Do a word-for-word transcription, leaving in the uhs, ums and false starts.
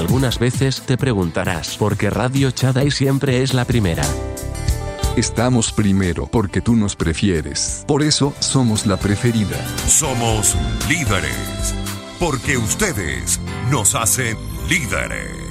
Algunas veces te preguntarás por qué Radio Chaday siempre es la primera. Estamos primero porque tú nos prefieres. Por eso somos la preferida. Somos líderes porque ustedes nos hacen líderes.